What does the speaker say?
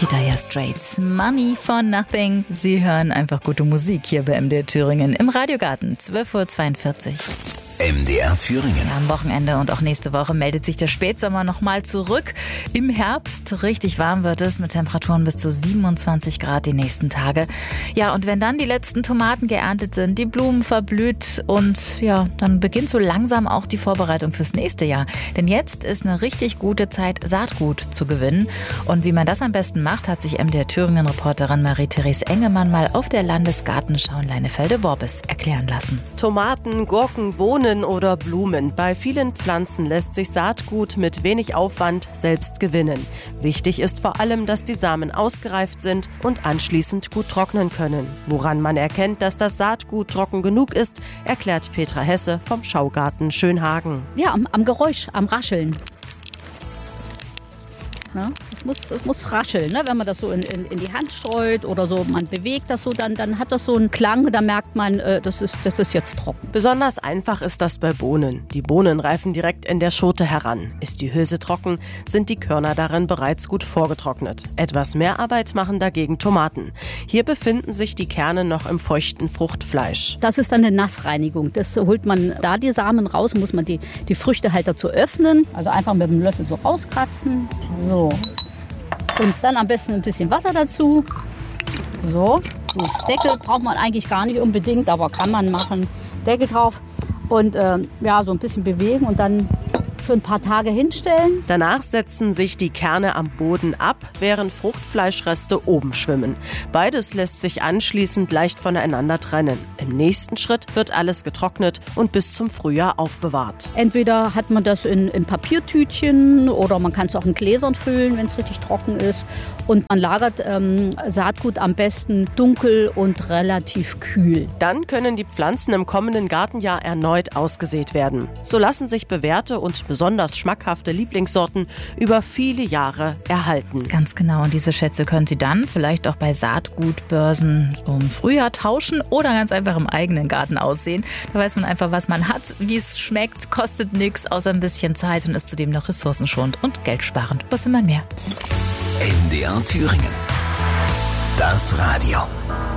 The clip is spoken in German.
Die Dire Straits, Money for Nothing. Sie hören einfach gute Musik hier bei MDR Thüringen im Radiogarten, 12:42 Uhr. MDR Thüringen. Am Wochenende und auch nächste Woche meldet sich der Spätsommer nochmal zurück. Im Herbst richtig warm wird es mit Temperaturen bis zu 27 Grad die nächsten Tage. Ja, und wenn dann die letzten Tomaten geerntet sind, die Blumen verblüht und ja, dann beginnt so langsam auch die Vorbereitung fürs nächste Jahr. Denn jetzt ist eine richtig gute Zeit, Saatgut zu gewinnen. Und wie man das am besten macht, hat sich MDR Thüringen-Reporterin Marie-Therese Engemann mal auf der Landesgartenschau in Leinefelde-Worbis erklären lassen. Tomaten, Gurken, Bohnen oder Blumen. Bei vielen Pflanzen lässt sich Saatgut mit wenig Aufwand selbst gewinnen. Wichtig ist vor allem, dass die Samen ausgereift sind und anschließend gut trocknen können. Woran man erkennt, dass das Saatgut trocken genug ist, erklärt Petra Hesse vom Schaugarten Schönhagen. Ja, am Geräusch, am Rascheln. Ne? Es muss rascheln, ne? Wenn man das so in die Hand streut oder so, man bewegt das so, dann hat das so einen Klang, da merkt man, das ist jetzt trocken. Besonders einfach ist das bei Bohnen. Die Bohnen reifen direkt in der Schote heran. Ist die Hülse trocken, sind die Körner darin bereits gut vorgetrocknet. Etwas mehr Arbeit machen dagegen Tomaten. Hier befinden sich die Kerne noch im feuchten Fruchtfleisch. Das ist dann eine Nassreinigung. Das holt man da die Samen raus, muss man die Früchte halt dazu öffnen. Also einfach mit dem Löffel so rauskratzen. So. Und dann am besten ein bisschen Wasser dazu. So. Das Deckel braucht man eigentlich gar nicht unbedingt, aber kann man machen. Deckel drauf und so ein bisschen bewegen und dann für ein paar Tage hinstellen. Danach setzen sich die Kerne am Boden ab, während Fruchtfleischreste oben schwimmen. Beides lässt sich anschließend leicht voneinander trennen. Im nächsten Schritt wird alles getrocknet und bis zum Frühjahr aufbewahrt. Entweder hat man das in Papiertütchen oder man kann es auch in Gläsern füllen, wenn es richtig trocken ist. Und man lagert Saatgut am besten dunkel und relativ kühl. Dann können die Pflanzen im kommenden Gartenjahr erneut ausgesät werden. So lassen sich bewährte und besonders schmackhafte Lieblingssorten über viele Jahre erhalten. Ganz genau. Und diese Schätze können Sie dann vielleicht auch bei Saatgutbörsen so im Frühjahr tauschen oder ganz einfach im eigenen Garten aussehen. Da weiß man einfach, was man hat, wie es schmeckt, kostet nichts außer ein bisschen Zeit und ist zudem noch ressourcenschonend und geldsparend. Was will man mehr? MDR Thüringen. Das Radio.